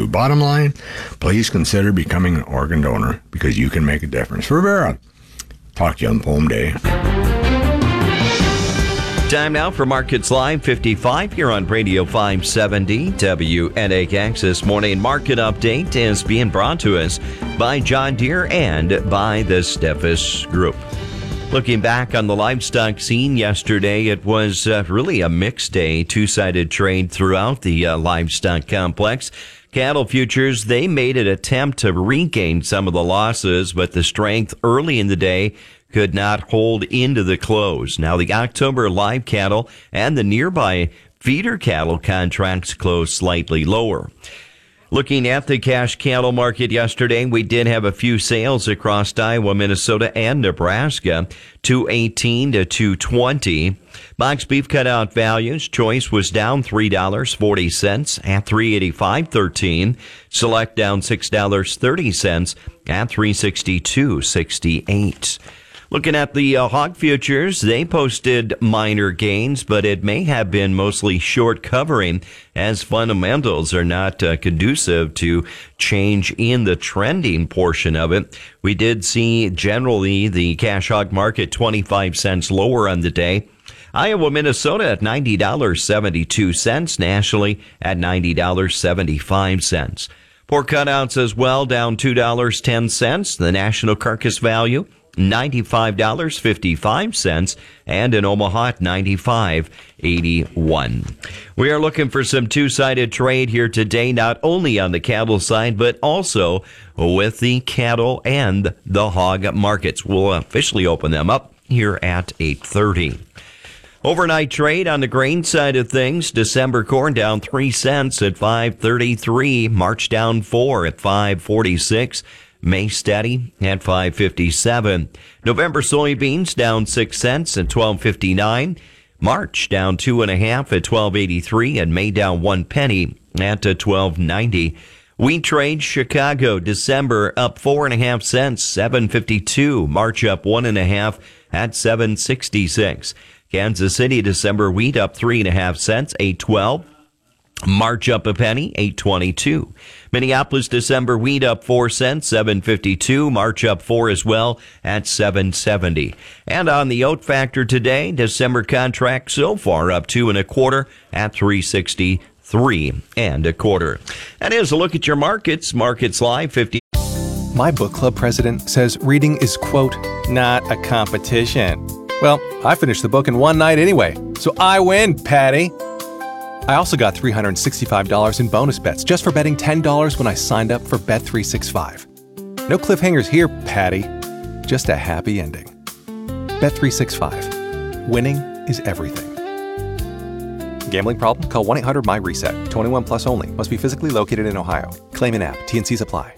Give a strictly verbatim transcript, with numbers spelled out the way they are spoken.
Bottom line, please consider becoming an organ donor because you can make a difference. Rivera, talk to you on Poem Day. Time now for Markets Live fifty-five here on Radio five seventy W N A X. This morning market update is being brought to us by John Deere and by the Steffes Group. Looking back on the livestock scene yesterday, it was uh, really a mixed day, two-sided trade throughout the uh, livestock complex. Cattle futures, they made an attempt to regain some of the losses, but the strength early in the day could not hold into the close. Now, the October live cattle and the nearby feeder cattle contracts closed slightly lower. Looking at the cash cattle market yesterday, we did have a few sales across Iowa, Minnesota, and Nebraska, two eighteen to two twenty. Box beef cutout values, choice was down three dollars and forty cents at three eighty-five thirteen. Select down six dollars and thirty cents at three sixty-two sixty-eight. Looking at the uh, hog futures, they posted minor gains, but it may have been mostly short covering as fundamentals are not uh, conducive to change in the trending portion of it. We did see generally the cash hog market twenty-five cents lower on the day. Iowa, Minnesota at ninety dollars and seventy-two cents, nationally at ninety dollars and seventy-five cents. Pork cutouts as well, down two dollars and ten cents. The national carcass value, ninety-five dollars and fifty-five cents, and in Omaha at ninety-five dollars and eighty-one cents. We are looking for some two-sided trade here today, not only on the cattle side, but also with the cattle and the hog markets. We'll officially open them up here at eight thirty. Overnight trade on the grain side of things. December corn down three cents at five thirty-three. March down four at five forty-six. May steady at five fifty-seven. November soybeans down six cents at twelve fifty-nine. March down two and a half at twelve eighty-three, and May down one penny at twelve ninety. Wheat trade, Chicago, December up four and a half cents, seven fifty-two. March up one and a half at seven sixty-six. Kansas City, December wheat up three and a half cents, eight twelve. March up a penny, eight twenty-two. Minneapolis, December wheat up four cents, seven fifty-two. March up four as well at seven seventy. And on the oat factor today, December contract so far up two and a quarter at three sixty-three and a quarter. That is a look at your markets. Markets Live fifty. My book club president says reading is, quote, not a competition. Well, I finished the book in one night anyway, so I win, Patty. I also got three hundred sixty-five dollars in bonus bets just for betting ten dollars when I signed up for Bet three sixty-five. No cliffhangers here, Patty. Just a happy ending. Bet three sixty-five. Winning is everything. Gambling problem? Call one eight hundred M Y RESET. twenty-one plus only. Must be physically located in Ohio. Claim in app. T and C's apply.